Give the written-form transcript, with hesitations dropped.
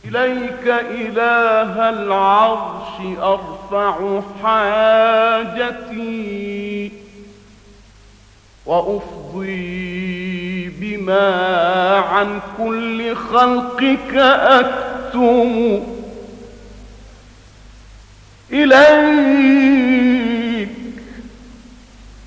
إليك إله العرش أرفع حاجتي، وأفضي بما عن كل خلقك أكتم. إليك